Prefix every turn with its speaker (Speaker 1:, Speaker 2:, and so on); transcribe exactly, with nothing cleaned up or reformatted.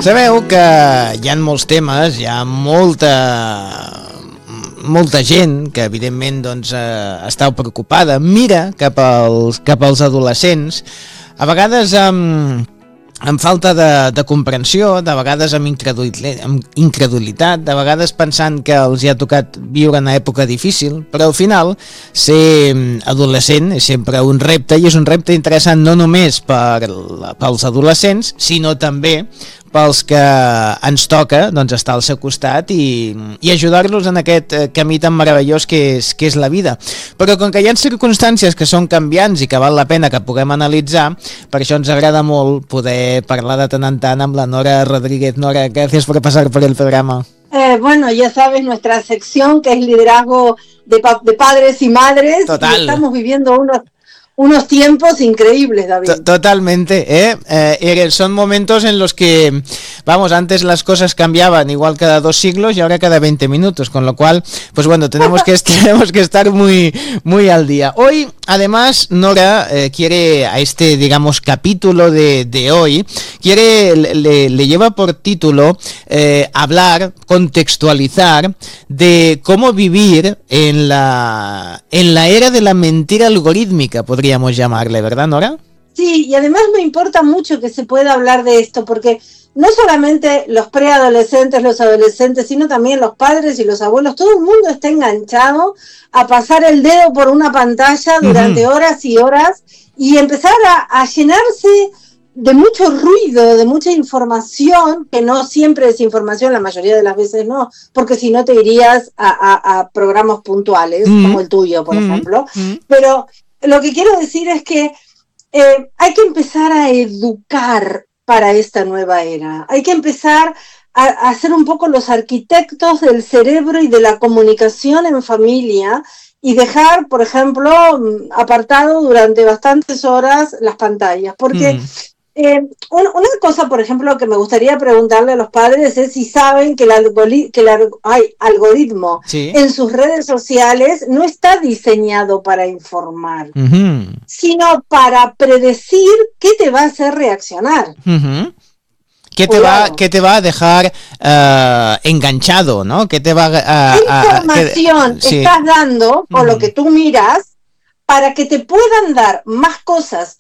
Speaker 1: Sabeu que hi ha molts temes, hi ha molta molta gent que evidentment doncs, eh, està preocupada, mira cap als, cap als adolescents, a vegades amb, amb falta de, de comprensió, de vegades amb incredulitat, amb incredulitat, de vegades pensant que els hi ha tocat viure una època difícil, però al final ser adolescent és sempre un repte, i és un repte interessant no només per, pels adolescents, sinó també pels que ens toca doncs, estar al seu costat i, i ajudar-los en aquest camí tan meravellós que és, que és la vida. Però com que hi ha circumstàncies que són canviants i que val la pena que puguem analitzar, per això ens agrada molt poder parlar de tant en tant amb la Nora Rodríguez. Nora, gracias por pasar por el programa.
Speaker 2: Eh, bueno, ya sabes, nuestra sección que es liderazgo de, pa de padres y madres.
Speaker 1: Total.
Speaker 2: Y estamos viviendo unos Unos tiempos increíbles, David.
Speaker 1: Totalmente, ¿eh? Eh, son momentos en los que, vamos, antes las cosas cambiaban igual cada dos siglos y ahora cada veinte minutos, con lo cual, pues bueno, tenemos que, tenemos que estar muy, muy al día. Hoy, además, Nora eh, quiere, a este, digamos, capítulo de, de hoy, quiere, le, le lleva por título eh, hablar, contextualizar de cómo vivir en la, en la era de la mentira algorítmica, podría podríamos llamarle, ¿verdad, Nora?
Speaker 2: Sí, y además me importa mucho que se pueda hablar de esto, porque no solamente los preadolescentes, los adolescentes, sino también los padres y los abuelos, todo el mundo está enganchado a pasar el dedo por una pantalla durante uh-huh. horas y horas y empezar a, a llenarse de mucho ruido, de mucha información, que no siempre es información, la mayoría de las veces no, porque si no te irías a, a, a programas puntuales, uh-huh. como el tuyo, por uh-huh. ejemplo, uh-huh. pero lo que quiero decir es que eh, hay que empezar a educar para esta nueva era. Hay que empezar a, a ser un poco los arquitectos del cerebro y de la comunicación en familia y dejar, por ejemplo, apartado durante bastantes horas las pantallas. Porque mm. eh, un, una cosa, por ejemplo, que me gustaría preguntarle a los padres es si saben que el, algori que el ay, algoritmo sí. en sus redes sociales no está diseñado para informar, uh-huh. sino para predecir qué te va a hacer reaccionar.
Speaker 1: Uh-huh. ¿Qué te, va, ¿Qué te va a dejar uh, enganchado, ¿no? ¿Qué te va a...
Speaker 2: ¿Qué información
Speaker 1: que,
Speaker 2: estás
Speaker 1: sí.
Speaker 2: dando por uh-huh. lo que tú miras para que te puedan dar más cosas